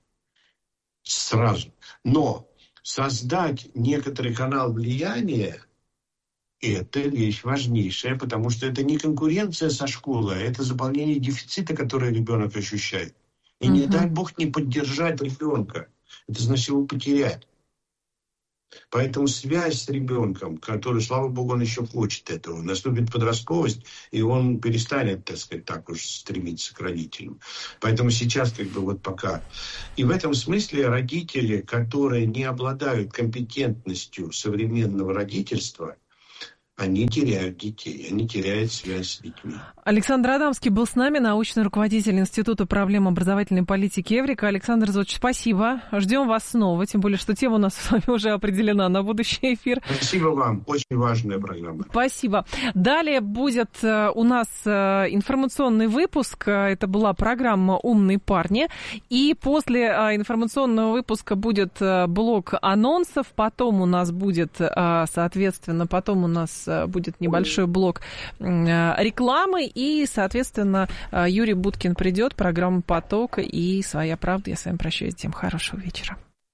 Сразу. Но создать некоторый канал влияния, это вещь важнейшая, потому что это не конкуренция со школой, а это заполнение дефицита, который ребенок ощущает. И uh-huh. не дай бог не поддержать ребенка. Это значит его потерять. Поэтому связь с ребенком, который, слава богу, он еще хочет этого, наступит подростковость, и он перестанет, так сказать, так уж стремиться к родителям. Поэтому сейчас как бы вот пока. И в этом смысле родители, которые не обладают компетентностью современного родительства, они теряют детей, они теряют связь с детьми. Александр Адамский был с нами, научный руководитель Института проблем образовательной политики Эврика. Александр Зодович, спасибо. Ждем вас снова, тем более, что тема у нас с вами уже определена на будущий эфир. Спасибо вам, очень важная программа. Спасибо. Далее будет у нас информационный выпуск. Это была программа «Умные парни». И после информационного выпуска будет блок анонсов. Потом у нас будет, соответственно, потом у нас будет небольшой блок рекламы. И, соответственно, Юрий Буткин придет, программа «Поток» и «Своя правда». Я с вами прощаюсь. Всем хорошего вечера.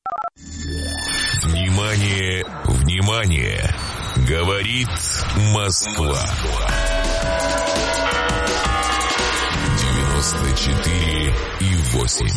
Внимание, внимание! Говорит Москва. девяносто четыре и восемь.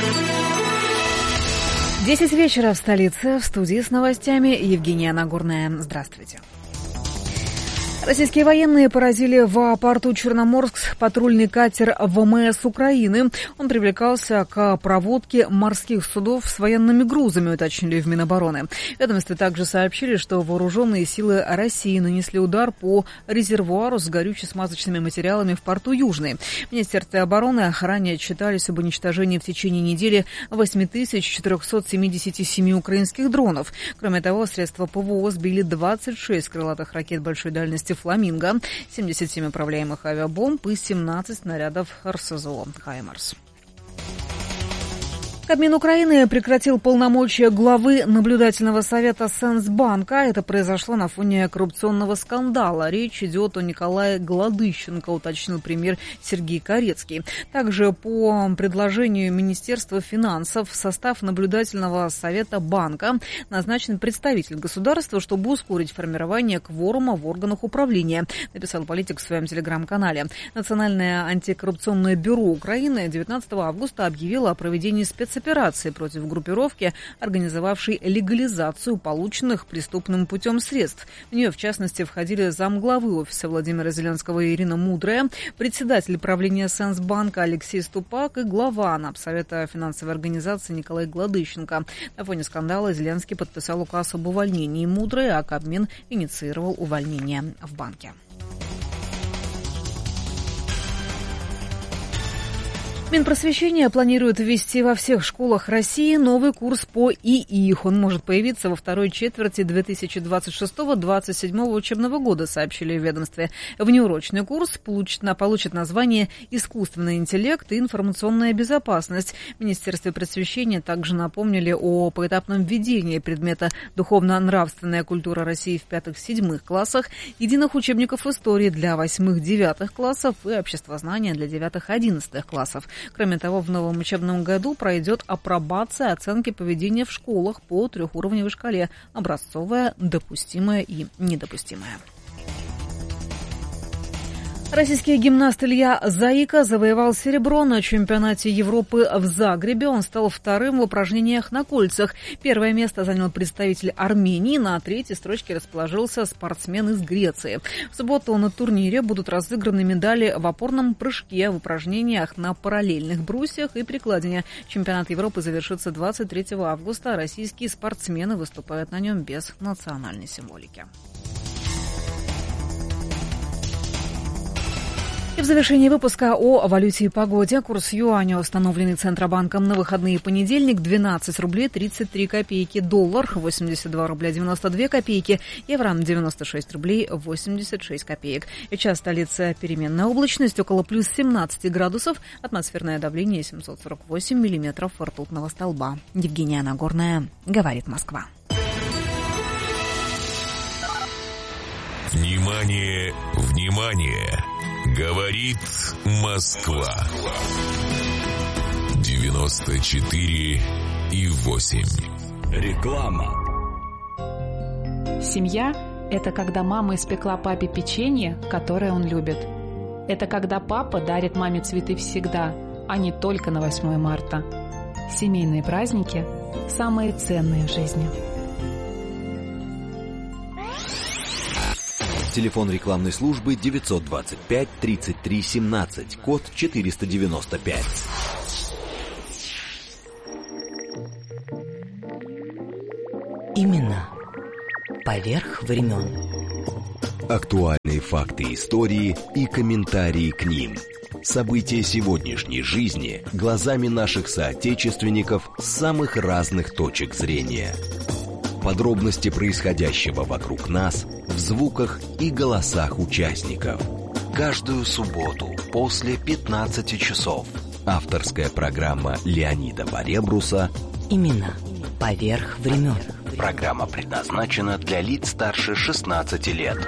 Десять вечера в столице. В студии с новостями Евгения Нагорная. Здравствуйте. Российские военные поразили в порту Черноморск патрульный катер ВМС Украины. Он привлекался к проводке морских судов с военными грузами, уточнили в Минобороны. В ведомстве также сообщили, что вооруженные силы России нанесли удар по резервуару с горюче-смазочными материалами в порту Южный. В Министерстве обороны ранее отчитались об уничтожении в течение недели восемь тысяч четыреста семьдесят семь украинских дронов. Кроме того, средства ПВО сбили двадцать шесть крылатых ракет большой дальности «Фламинго», семьдесят семь управляемых авиабомб и семнадцать снарядов РСЗО «Хаймарс». Кабмин Украины прекратил полномочия главы наблюдательного совета Сенсбанка. Это произошло на фоне коррупционного скандала. Речь идет о Николае Гладыщенко, уточнил премьер Сергей Корецкий. Также по предложению Министерства финансов в состав наблюдательного совета банка назначен представитель государства, чтобы ускорить формирование кворума в органах управления, написал политик в своем телеграм-канале. Национальное антикоррупционное бюро Украины девятнадцатого августа объявило о проведении спецоперации операции против группировки, организовавшей легализацию полученных преступным путем средств. В нее, в частности, входили замглавы офиса Владимира Зеленского Ирина Мудрая, председатель правления Сенсбанка Алексей Ступак и глава Напсовета финансовой организации Николай Гладыщенко. На фоне скандала Зеленский подписал указ об увольнении Мудрой, а Кабмин инициировал увольнение в банке. Минпросвещение планирует ввести во всех школах России новый курс по ИИ. Он может появиться во второй четверти две тысячи двадцать шестого — две тысячи двадцать седьмого учебного года, сообщили в ведомстве. Внеурочный курс получит, получит название «Искусственный интеллект и информационная безопасность». В Министерстве просвещения также напомнили о поэтапном введении предмета «Духовно-нравственная культура России» в пятых-седьмых классах, единых учебников истории для восьмых-девятых классов и обществознания для девятых-одиннадцатых классов. Кроме того, в новом учебном году пройдет апробация оценки поведения в школах по трехуровневой шкале: образцовая, допустимая и недопустимая. Российский гимнаст Илья Заика завоевал серебро на чемпионате Европы в Загребе. Он стал вторым в упражнениях на кольцах. Первое место занял представитель Армении. На третьей строчке расположился спортсмен из Греции. В субботу на турнире будут разыграны медали в опорном прыжке, в упражнениях на параллельных брусьях и прикладине. Чемпионат Европы завершится двадцать третьего августа. Российские спортсмены выступают на нем без национальной символики. И в завершении выпуска о валюте и погоде. Курс юаня, установленный Центробанком на выходные и понедельник, двенадцать рублей тридцать три копейки. Доллар восемьдесят два рубля девяносто две копейки. Евро девяносто шесть рублей восемьдесят шесть копеек. Сейчас столица переменная облачность, около плюс семнадцать градусов. Атмосферное давление семьсот сорок восемь миллиметров ртутного столба. Евгения Нагорная, говорит Москва. Внимание, внимание! Говорит Москва. девяносто четыре и восемь. Реклама. Семья – это когда мама испекла папе печенье, которое он любит. Это когда папа дарит маме цветы всегда, а не только на восьмое марта. Семейные праздники – самые ценные в жизни. Телефон рекламной службы девятьсот двадцать пять тридцать три семнадцать, код четыреста девяносто пять. Именно поверх времен. Актуальные факты истории и комментарии к ним. События сегодняшней жизни глазами наших соотечественников с самых разных точек зрения. Подробности происходящего вокруг нас в звуках и голосах участников. Каждую субботу после пятнадцати часов. Авторская программа Леонида Баребруса «Именно поверх времен». Программа предназначена для лиц старше шестнадцати лет.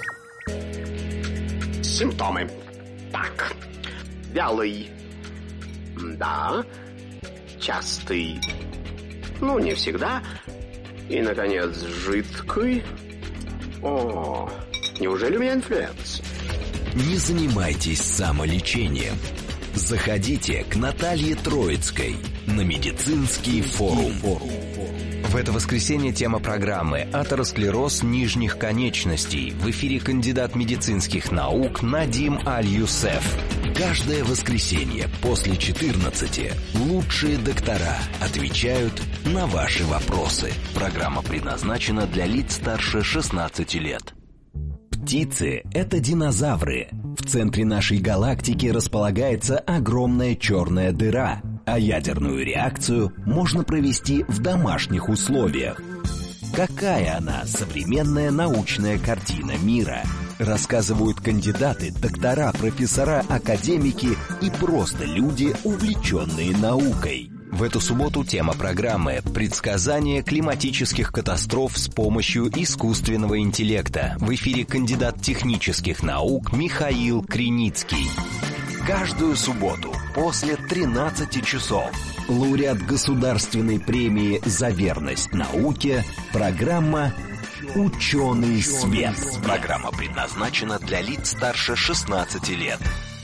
Симптомы. Так. Вялый. Да. Частый. Ну, не всегда. И, наконец, жидкий. О, неужели у меня инфлюенс? Не занимайтесь самолечением. Заходите к Наталье Троицкой на медицинский форум. В это воскресенье тема программы «Атеросклероз нижних конечностей». В эфире кандидат медицинских наук Надим Аль-Юсеф. Каждое воскресенье после четырнадцати лучшие доктора отвечают на ваши вопросы. Программа предназначена для лиц старше шестнадцати лет. Птицы – это динозавры. В центре нашей галактики располагается огромная черная дыра, а ядерную реакцию можно провести в домашних условиях. Какая она, современная научная картина мира? Рассказывают кандидаты, доктора, профессора, академики и просто люди, увлеченные наукой. В эту субботу тема программы «Предсказание климатических катастроф с помощью искусственного интеллекта». В эфире кандидат технических наук Михаил Криницкий. Каждую субботу после тринадцати часов лауреат государственной премии «За верность науке» программа «Ученый свет». Программа предназначена для лиц старше шестнадцати лет.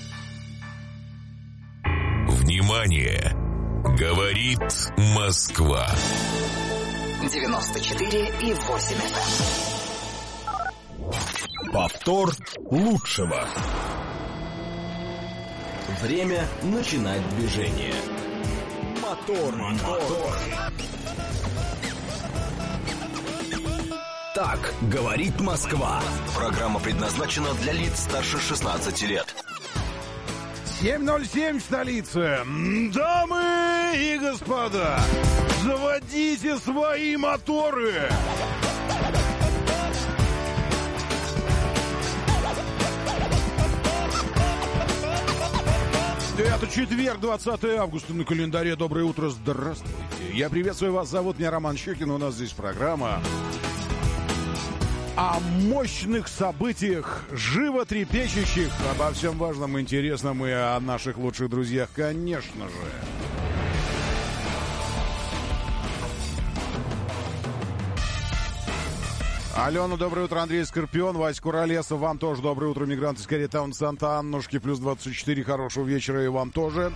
Внимание! Говорит Москва. девяносто четыре и восемь эф эм. Повтор лучшего. Время начинать движение. Мотор, мотор. Так говорит Москва. Программа предназначена для лиц старше шестнадцати лет. семь ноль семь в столице. Дамы и господа, заводите свои моторы. Это четверг, двадцатое августа на календаре. Доброе утро, здравствуйте. Я приветствую вас, зовут меня Роман Щекин. У нас здесь программа о мощных событиях, животрепещущих, обо всем важном, интересном и о наших лучших друзьях, конечно же. Алена, доброе утро. Андрей Скорпион, Вася Куролесов, вам тоже доброе утро. Мигранты из Каритаун, Санта-Аннушки, плюс двадцать четыре, хорошего вечера и вам тоже.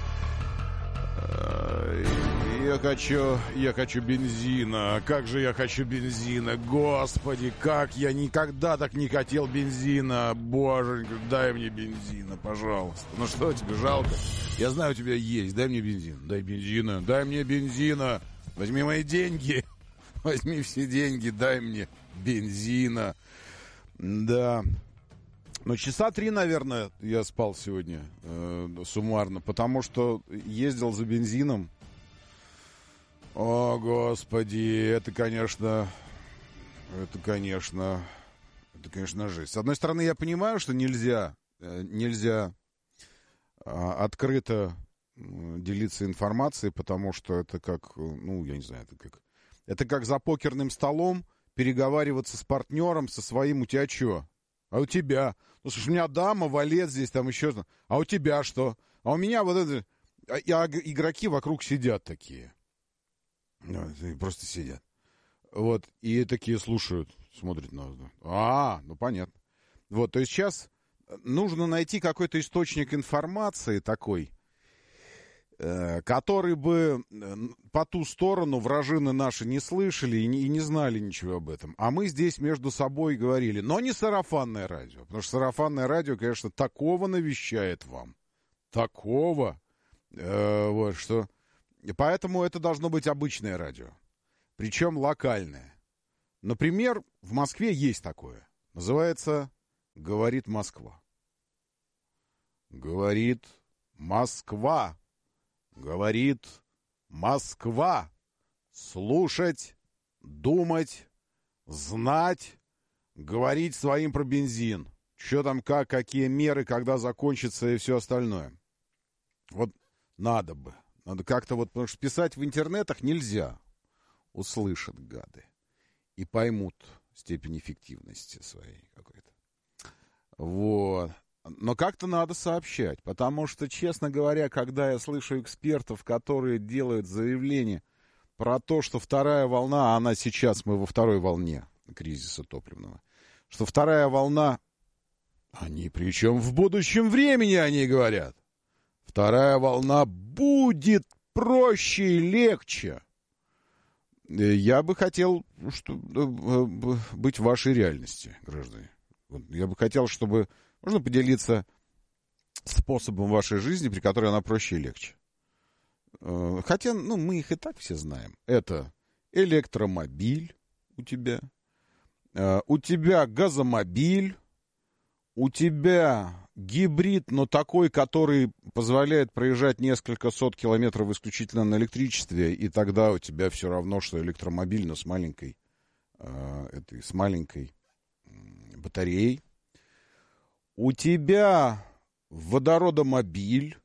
Я хочу, я хочу бензина. Как же я хочу бензина. Господи, как я никогда так не хотел бензина. Боженька, дай мне бензина, пожалуйста. Ну что тебе, жалко? Я знаю, у тебя есть. Дай мне бензин. Дай бензина. Дай мне бензина. Возьми мои деньги. Возьми все деньги. Дай мне бензина. Да. Ну, часа три, наверное, я спал сегодня э, суммарно. Потому что ездил за бензином. О, Господи, это, конечно, это, конечно, это, конечно, жесть. С одной стороны, я понимаю, что нельзя, нельзя а, открыто делиться информацией, потому что это как, ну, я не знаю, это как, это как за покерным столом переговариваться с партнером, со своим, у тебя что? А у тебя? Ну, слушай, у меня дама, валет здесь, там еще что. А у тебя что? А у меня вот это, а, игроки вокруг сидят такие. Просто сидят. Вот, и такие слушают, смотрят на вас. А, ну понятно. Вот, то есть сейчас нужно найти какой-то источник информации такой, который бы по ту сторону вражины наши не слышали и не, и не знали ничего об этом. А мы здесь между собой говорили. Но не сарафанное радио. Потому что сарафанное радио, конечно, такого навещает вам. Такого. Э, вот что. И поэтому это должно быть обычное радио. Причем локальное. Например, в Москве есть такое. Называется «Говорит Москва». Говорит Москва. Говорит Москва. Слушать, думать, знать, говорить своим про бензин. Что там, как, какие меры, когда закончится и все остальное. Вот надо бы. Надо как-то вот, потому что писать в интернетах нельзя. Услышат гады. И поймут степень эффективности своей какой-то. Вот. Но как-то надо сообщать, потому что, честно говоря, когда я слышу экспертов, которые делают заявление про то, что вторая волна, а она сейчас, мы во второй волне кризиса топливного, что вторая волна, они причем в будущем времени они говорят, вторая волна будет проще и легче. Я бы хотел чтобы, быть в вашей реальности, граждане. Я бы хотел, чтобы... Можно поделиться способом вашей жизни, при которой она проще и легче. Хотя, ну, мы их и так все знаем. Это электромобиль у тебя, у тебя газомобиль, у тебя гибрид, но такой, который позволяет проезжать несколько сот километров исключительно на электричестве, и тогда у тебя все равно, что электромобиль, но с маленькой, этой, с маленькой батареей. У тебя водородомобиль.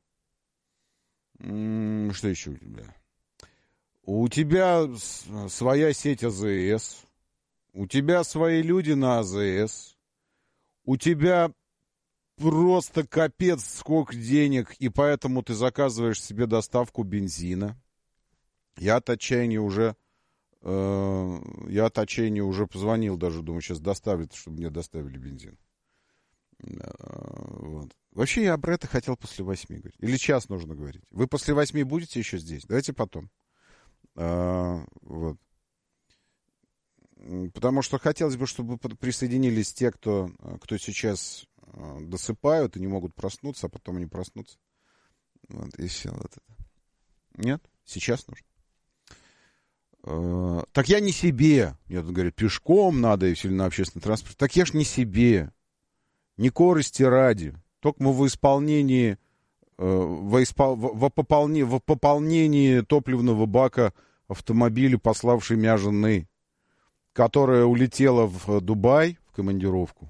Что еще у тебя? У тебя своя сеть АЗС. У тебя свои люди на АЗС. У тебя просто капец сколько денег, и поэтому ты заказываешь себе доставку бензина. Я от отчаяния уже... Э, я от отчаяния уже позвонил даже, думаю, сейчас доставят, чтобы мне доставили бензин. Вот. Вообще я про это хотел после восьми говорить. Или час нужно говорить. Вы после восьми будете еще здесь? Давайте потом. А, вот. Потому что хотелось бы, чтобы присоединились те, кто, кто сейчас досыпают и не могут проснуться, а потом они проснутся. Вот, и все. Вот это. Нет? Сейчас нужно. А, так я не себе. Мне тут говорят, пешком надо или на общественный транспорт. Так я ж не себе. Не корысти ради, только мы в исполнении, э, в, испол... в, пополнении, в пополнении топливного бака автомобиля, пославшей меня жены, которая улетела в Дубай в командировку.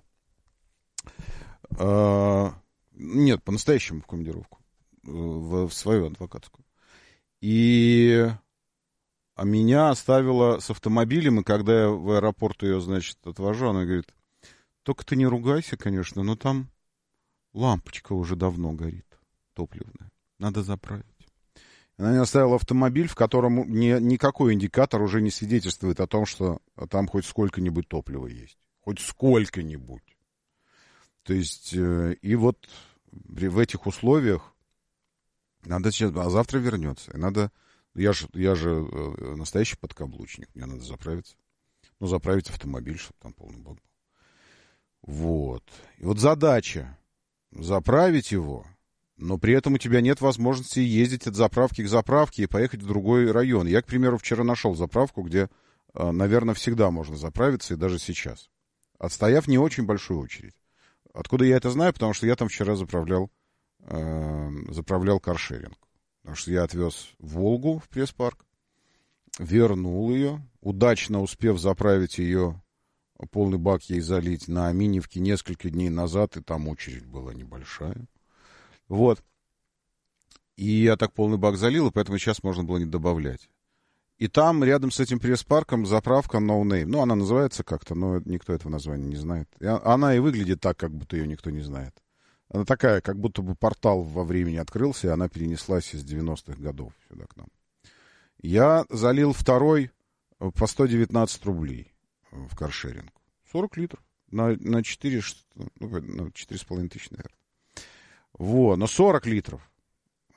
Э, нет, по-настоящему в командировку, в, в свою адвокатскую. И а меня оставила с автомобилем, и когда я в аэропорт ее, значит, отвожу, она говорит... Только ты не ругайся, конечно, но там лампочка уже давно горит, топливная. Надо заправить. Она мне оставила автомобиль, в котором ни, никакой индикатор уже не свидетельствует о том, что там хоть сколько-нибудь топлива есть. Хоть сколько-нибудь. То есть, э, и вот в этих условиях надо сейчас... А завтра вернется. И надо... Я же, я же э, настоящий подкаблучник. Мне надо заправиться. Ну, заправить автомобиль, чтобы там полный бак был. Вот. И вот задача заправить его, но при этом у тебя нет возможности ездить от заправки к заправке и поехать в другой район. Я, к примеру, вчера нашел заправку, где, наверное, всегда можно заправиться, и даже сейчас. Отстояв не очень большую очередь. Откуда я это знаю? Потому что я там вчера заправлял, э, заправлял каршеринг. Потому что я отвез Волгу в пресс-парк, вернул ее, удачно успев заправить ее, полный бак ей залить на Миневке несколько дней назад, и там очередь была небольшая. Вот. И я так полный бак залил, и поэтому сейчас можно было не добавлять. И там, рядом с этим пресс-парком, заправка No Name. Ну, она называется как-то, но никто этого названия не знает. И она и выглядит так, как будто ее никто не знает. Она такая, как будто бы портал во времени открылся, и она перенеслась из девяностых годов сюда к нам. Я залил второй по сто девятнадцать рублей в каршеринг. сорок литров. На, на четыре, ну, на четыре с половиной тысячи, наверное. Вот, но сорок литров.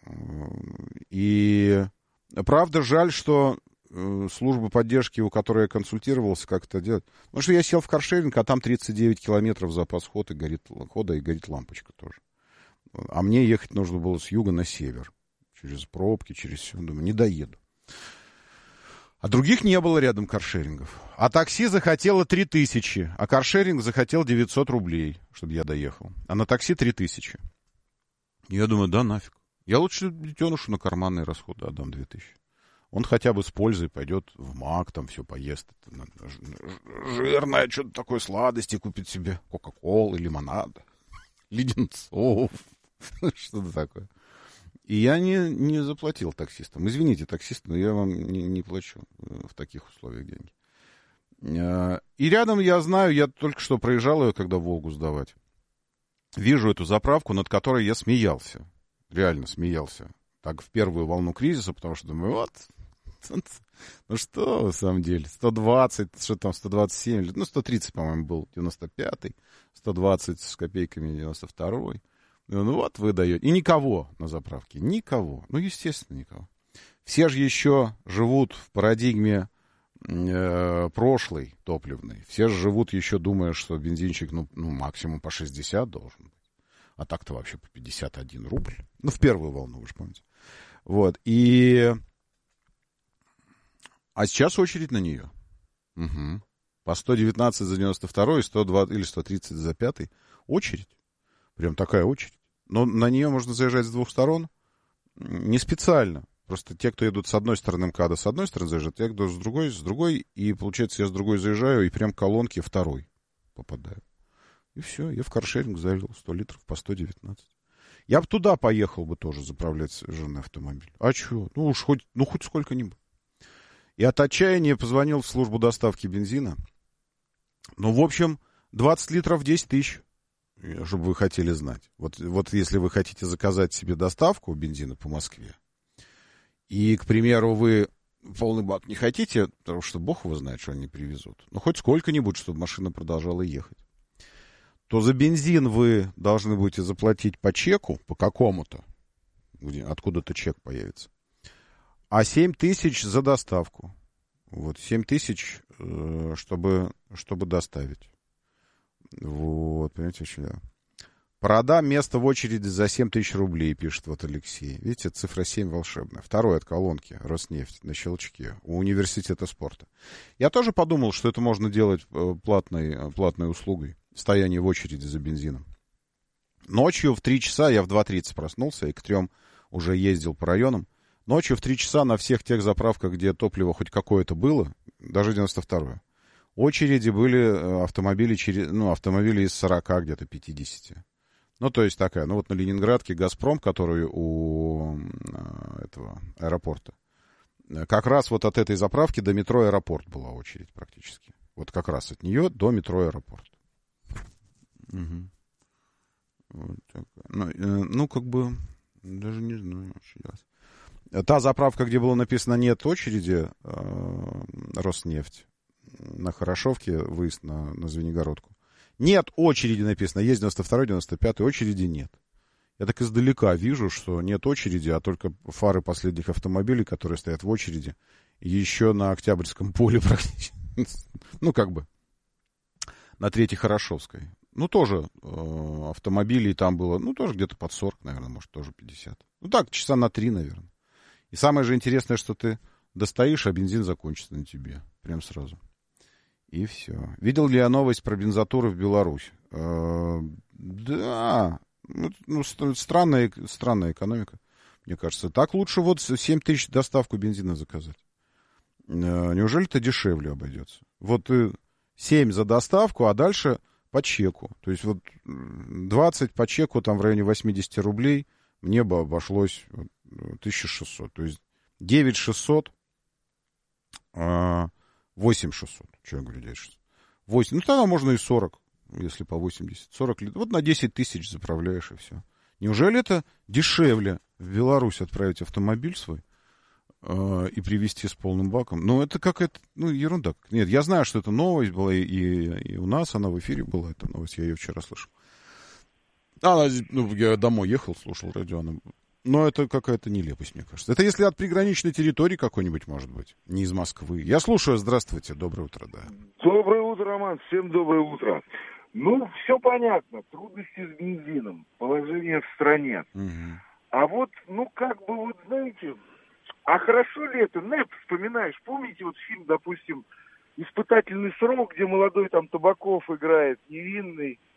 И правда, жаль, что служба поддержки, у которой я консультировался, как это делать. Потому что я сел в каршеринг, а там тридцать девять километров запас хода и горит, хода и горит лампочка тоже. А мне ехать нужно было с юга на север. Через пробки, через все. Думаю, не доеду. А других не было рядом каршерингов. А такси захотело три тысячи, а каршеринг захотел девятьсот рублей, чтобы я доехал. А на такси три тысячи. И я думаю, да нафиг. Я лучше детенышу на карманные расходы отдам две тысячи. Он хотя бы с пользой пойдет в МАК, там все поест. Жирное, что-то такое, сладости купит себе. Кока-колы, лимонада, леденцов. Что-то такое. И я не, не заплатил таксистам. Извините, таксисты, но я вам не, не плачу в таких условиях деньги. И рядом, я знаю, я только что проезжал ее, когда Волгу сдавать. Вижу эту заправку, над которой я смеялся. Реально смеялся. Так, в первую волну кризиса, потому что думаю, вот, ну что, на самом деле, сто двадцать, что там, сто двадцать семь, ну, сто тридцать, по-моему, был, девяносто пятый, сто двадцать с копейками, девяносто второй. Ну, вот вы даете. И никого на заправке, никого. Ну, естественно, никого. Все же еще живут в парадигме э, прошлой топливной. Все же живут еще, думая, что бензинчик, ну, ну, максимум по шестьдесят должен быть. А так-то вообще по пятьдесят один рубль. Ну, в первую волну, вы же помните. Вот, и... А сейчас очередь на нее. Угу. По сто девятнадцать за девяносто второй, сто двадцать или сто тридцать за пятый. Очередь. Прям такая очередь. Но на нее можно заезжать с двух сторон. Не специально. Просто те, кто идут с одной стороны МКАДа, с одной стороны заезжают, те, кто с другой, с другой. И, получается, я с другой заезжаю, и прям к колонке второй попадаю. И все, я в каршеринг залил сто литров по сто девятнадцать. Я бы туда поехал бы тоже заправлять женный автомобиль. А что? Ну уж хоть, ну, хоть сколько-нибудь. И от отчаяния позвонил в службу доставки бензина. Ну, в общем, двадцать литров десять тысяч. Чтобы вы хотели знать. Вот, вот если вы хотите заказать себе доставку бензина по Москве, и, к примеру, вы полный бак не хотите, потому что бог его знает, что они привезут, но хоть сколько-нибудь, чтобы машина продолжала ехать, то за бензин вы должны будете заплатить по чеку, по какому-то, откуда-то чек появится, а семь тысяч за доставку. Вот, семь тысяч, чтобы, чтобы доставить. Вот, понимаете, очень, да. Продам место в очереди за семь тысяч рублей, пишет вот Алексей. Видите, цифра семь волшебная. Второй от колонки, Роснефть, на щелчке, у университета спорта. Я тоже подумал, что это можно делать платной, платной услугой. Стояние в очереди за бензином. Ночью в три часа, я в два тридцать проснулся и к трем уже ездил по районам. Ночью в три часа на всех тех заправках, где топливо хоть какое-то было, даже девяносто второе, очереди были автомобили, через, ну, автомобили из сорока, где-то пятидесяти. Ну, то есть такая, ну, вот на Ленинградке «Газпром», который у этого аэропорта, как раз вот от этой заправки до метро «Аэропорт» была очередь практически. Вот как раз от нее до метро «Аэропорт». Угу. Вот ну, ну, как бы, даже не знаю, что делать. Та заправка, где было написано «нет очереди», э, Роснефть, на Хорошовке, выезд на, на Звенигородку. Нет очереди написано, есть девяносто второй, девяносто пятый, очереди нет. Я так издалека вижу, что нет очереди, а только фары последних автомобилей, которые стоят в очереди, еще на Октябрьском поле практически. Ну, как бы, на Третьей Хорошовской. Ну, тоже э, автомобилей там было, ну, тоже где-то под сорок, наверное, может, тоже пятьдесят. Ну, так, часа на три, наверное. И самое же интересное, что ты достоишь, а бензин закончится на тебе. Прям сразу. И все. Видел ли я новость про бензотуры в Беларусь? Э, да. Ну, странная, странная экономика, мне кажется. Так лучше вот семь тысяч доставку бензина заказать. Э, неужели это дешевле обойдется? Вот семь за доставку, а дальше по чеку. То есть вот двадцать по чеку, там в районе восемьдесят рублей, мне бы обошлось тысяча шестьсот. То есть девять шестьсот, восемь шестьсот. Что я говорю, девять шестьсот? восемь. Ну, тогда можно и сорок, если по восемьдесят. сорок литров. Вот на десять тысяч заправляешь, и все. Неужели это дешевле в Беларусь отправить автомобиль свой э, и привезти с полным баком? Ну, это какая-то, ну, ерунда. Нет, я знаю, что это новость была, и, и у нас она в эфире была, эта новость, я ее вчера слышал. Она, ну, я домой ехал, слушал радио, она Но это какая-то нелепость, мне кажется. Это если от приграничной территории какой-нибудь, может быть, не из Москвы. Я слушаю, здравствуйте, доброе утро, да. Доброе утро, Роман, всем доброе утро. Ну, все понятно, трудности с бензином, положение в стране. Угу. А вот, ну, как бы, вот, знаете, а хорошо ли это? НЭП вспоминаешь, помните вот фильм, допустим, «Испытательный срок», где молодой там Табаков играет, невинный,